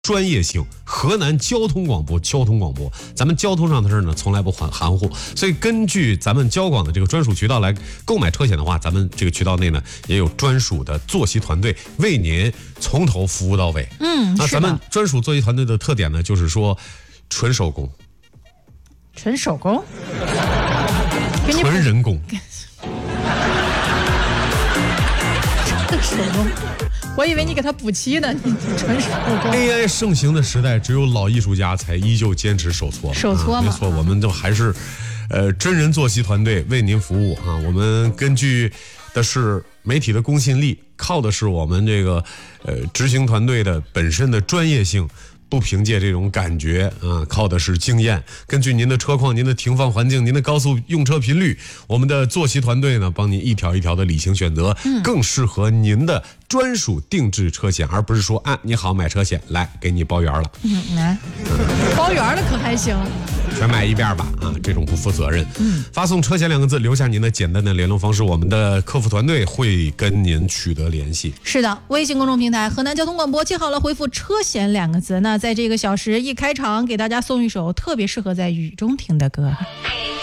专业性，河南交通广播，咱们交通上的事呢，从来不含糊，所以根据咱们交广的这个专属渠道来购买车险的话，咱们这个渠道内呢也有专属的坐席团队为您从头服务到尾。那咱们专属坐席团队的特点呢，就是说纯手工， 纯人工。手工，我以为你给他补漆呢，你纯手工。 AI 盛行的时代，只有老艺术家才依旧坚持手搓。 嘛， 没错，我们都还是，真人坐席团队为您服务啊。我们根据的是媒体的公信力，靠的是我们这个执行团队的本身的专业性。不凭借这种感觉啊，靠的是经验。根据您的车况、您的停放环境、您的高速用车频率，我们的坐席团队呢，帮您一条一条的理性选择，更适合您的专属定制车险，而不是说啊，你好买车险来给你包圆了。 包圆了可还行？ 全买一遍吧啊，这种不负责任。发送车险2个字，留下您的简单的联络方式，我们的客服团队会跟您取得联系。 是的，微信公众平台河南交通广播，记好了，回复车险2个字。那在这个小时一开场，给大家送一首特别适合在雨中听的歌。